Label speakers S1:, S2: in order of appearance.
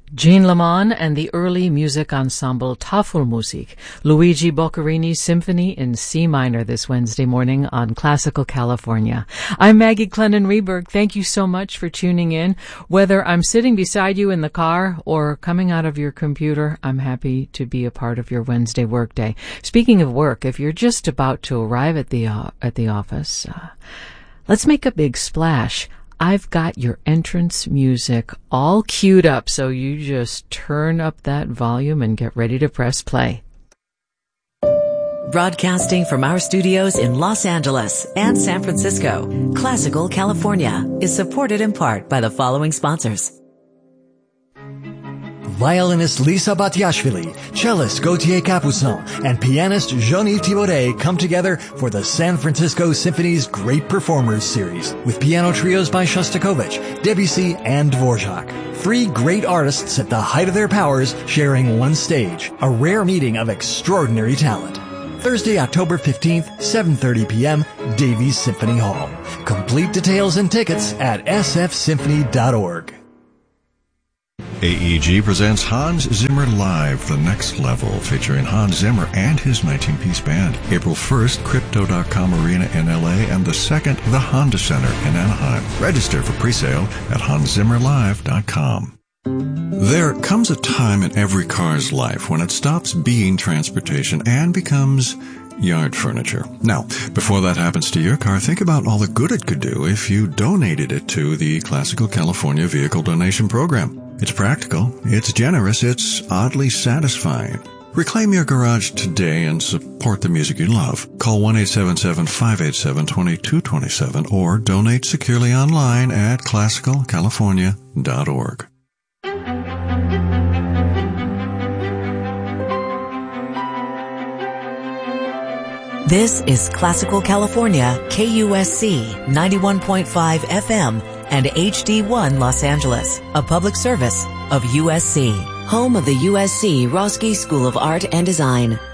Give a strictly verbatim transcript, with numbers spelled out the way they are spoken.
S1: Jean Lamont and the early music ensemble Tafelmusik, Luigi Boccherini's Symphony in C minor this Wednesday morning on Classical California. I'm Maggie Clennon-Reberg. Thank you so much for tuning in. Whether I'm sitting beside you in the car or coming out of your computer, I'm happy to be a part of your Wednesday workday. Speaking of work, if you're just about to arrive at the uh, at the office, uh, let's make a big splash. I've got your entrance music all queued up, so you just turn up that volume and get ready to press play.
S2: Broadcasting from our studios in Los Angeles and San Francisco, Classical California is supported in part by the following sponsors.
S3: Violinist Lisa Batiashvili, cellist Gautier Capuçon, and pianist Johnny Thibaudet come together for the San Francisco Symphony's Great Performers Series with piano trios by Shostakovich, Debussy, and Dvorak. Three great artists at the height of their powers sharing one stage, a rare meeting of extraordinary talent. Thursday, October fifteenth, seven thirty p.m., Davies Symphony Hall. Complete details and tickets at s f symphony dot org.
S4: A E G presents Hans Zimmer Live, The Next Level, featuring Hans Zimmer and his nineteen-piece band. April first, Crypto dot com Arena in L A, and the second, the Honda Center in Anaheim. Register for presale at hans zimmer live dot com. There comes a time in every car's life when it stops being transportation and becomes yard furniture. Now, before that happens to your car, think about all the good it could do if you donated it to the Classical California Vehicle Donation Program. It's practical, it's generous, it's oddly satisfying. Reclaim your garage today and support the music you love. Call one eight seven seven, five eight seven, two two two seven or donate securely online at classical california dot org.
S2: This is Classical California, K U S C ninety-one point five F M and H D one Los Angeles, a public service of U S C, home of the U S C Roski School of Art and Design.